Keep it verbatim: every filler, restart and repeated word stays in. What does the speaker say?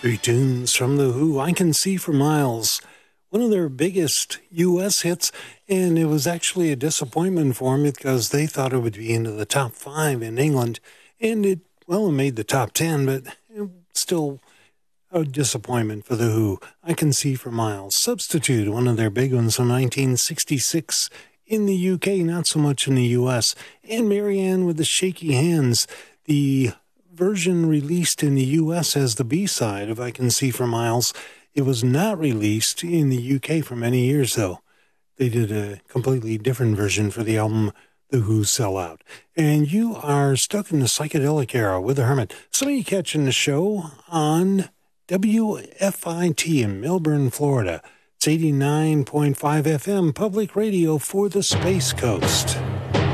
Three tunes from The Who, I Can See for Miles, one of their biggest U S hits, and it was actually a disappointment for them because they thought it would be into the top five in England, and it, well, it made the top ten, but it still a disappointment for The Who. I Can See for Miles. Substitute, one of their big ones from nineteen sixty-six in the U K, not so much in the U S, and Marianne with the Shaky Hands, the version released in the U S as the B-side of I Can See for Miles. It was not released in the U K for many years, though. They did a completely different version for the album The Who Sell Out. And you are stuck in the psychedelic era with the Hermit. Some of you catching the show on W F I T in Melbourne, Florida. It's eighty-nine point five F M, public radio for the Space Coast.